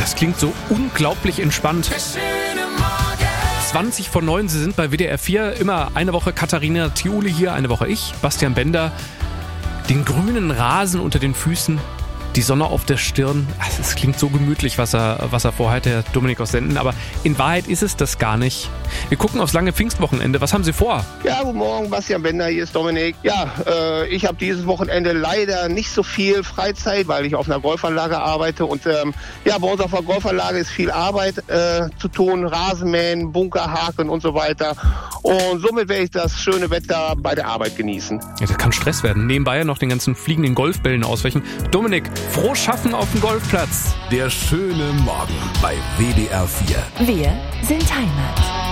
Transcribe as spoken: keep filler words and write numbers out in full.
Das klingt so unglaublich entspannt. zwanzig vor neun, Sie sind bei W D R vier. Immer eine Woche Katharina Thiule hier, eine Woche ich, Bastian Bender. Den grünen Rasen unter den Füßen, die Sonne auf der Stirn. Es klingt so gemütlich, was er, was er vorhat, der Dominik aus Senden. Aber in Wahrheit ist es das gar nicht. Wir gucken aufs lange Pfingstwochenende. Was haben Sie vor? Ja, guten Morgen, Bastian Bender, hier ist Dominik. Ja, äh, ich habe dieses Wochenende leider nicht so viel Freizeit, weil ich auf einer Golfanlage arbeite. Und ähm, ja, bei uns auf der Golfanlage ist viel Arbeit äh, zu tun. Rasenmähen, Bunker haken und so weiter. Und somit werde ich das schöne Wetter bei der Arbeit genießen. Ja, das kann Stress werden. Nebenbei ja noch den ganzen fliegenden Golfbällen ausweichen. Dominik, frohes Schaffen auf dem Golfplatz. Der schöne Morgen bei W D R vier. Wir sind Heimat.